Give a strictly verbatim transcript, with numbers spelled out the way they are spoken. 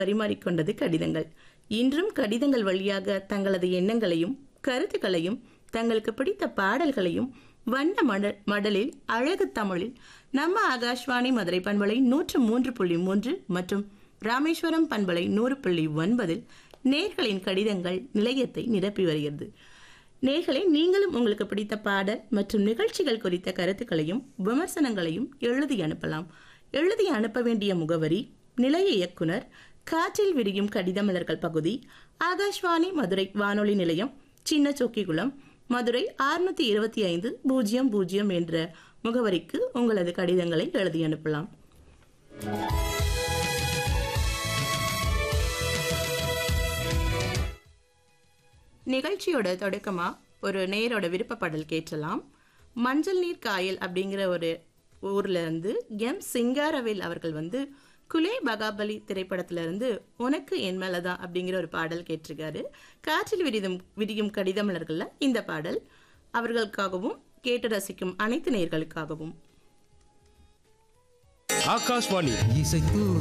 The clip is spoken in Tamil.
பரிமாறிக்கொண்டது கடிதங்கள். இன்றும் கடிதங்கள் வழியாக தங்களது எண்ணங்களையும் கருத்துக்களையும் தங்களுக்கு பிடித்த பாடல்களையும் வண்ண மட மடலில் அழகு தமிழில் நம்ம ஆகாஷ்வாணி மதுரை பண்பலை நூற்று மூன்று புள்ளி மூன்று மற்றும் ராமேஸ்வரம் பண்பலை நூறு புள்ளி ஒன்பதில் நேர்களின் கடிதங்கள் நிலையத்தை நிரப்பி வருகிறது. நேர்களை நீங்களும் உங்களுக்கு பிடித்த பாடல் மற்றும் நிகழ்ச்சிகள் குறித்த கருத்துக்களையும் விமர்சனங்களையும் எழுதி அனுப்பலாம். எழுதி அனுப்ப வேண்டிய முகவரி நிலைய இயக்குனர், காற்றில் விரியும் கடிதமலர்கள் பகுதி, ஆகாஷ்வாணி மதுரை வானொலி நிலையம், சின்ன சொக்கிகுளம், மதுரை அறுநூத்தி இருபத்தி ஐந்து பூஜ்ஜியம் பூஜ்ஜியம் என்ற முகவரிக்கு உங்களது கடிதங்களை எழுதி அனுப்பலாம். நிகழ்ச்சியோட தொடக்கமா ஒரு நேரோட விருப்ப பாடல் கேட்கலாம். மஞ்சள் நீர் காயல் அப்படிங்கிற ஒரு ஊர்ல இருந்து எம் சிங்காரவேல் அவர்கள் வந்து குலே பகாபலி திரைப்படத்துல இருந்து உனக்கு என் மேலதான் அப்படிங்கிற ஒரு பாடல் கேட்டிருக்காரு. காற்றில் விரிதும் விரியும் கடிதமலர்கள்ல இந்த பாடல் அவர்களுக்காகவும் கேட்டு ரசிக்கும் அனைத்து நேயர்களுக்காகவும். ஆகாஷ்வாணி இசைக்கு